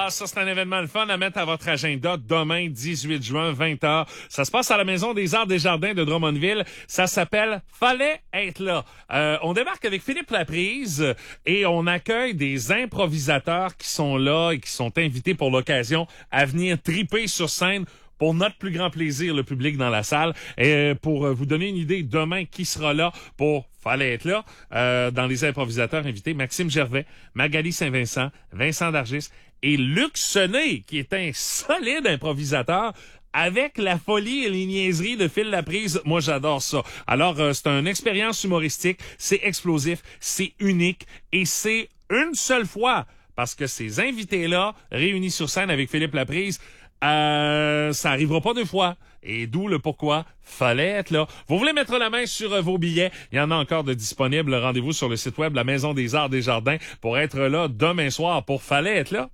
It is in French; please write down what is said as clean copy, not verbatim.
Ah, ça, c'est un événement le fun à mettre à votre agenda demain, 18 juin, 20h. Ça se passe à la Maison des Arts des Jardins de Drummondville. Ça s'appelle Fallait être là. On débarque avec Philippe Laprise et on accueille des improvisateurs qui sont là et qui sont invités pour l'occasion à venir triper sur scène pour notre plus grand plaisir, le public dans la salle. Et pour vous donner une idée, demain, qui sera là pour Fallait être là, dans les improvisateurs invités, Maxime Gervais, Magali Saint-Vincent, Vincent Dargis et Luc Sené, qui est un solide improvisateur avec la folie et les niaiseries de Phil Laprise. Moi, j'adore ça. Alors, c'est une expérience humoristique, c'est explosif, c'est unique et c'est une seule fois parce que ces invités-là, réunis sur scène avec Philippe Laprise, ça arrivera pas deux fois. Et d'où le pourquoi fallait être là. Vous voulez mettre la main sur vos billets? Il y en a encore de disponibles. Rendez-vous sur le site web La Maison des Arts des Jardins pour être là demain soir pour Fallait être là.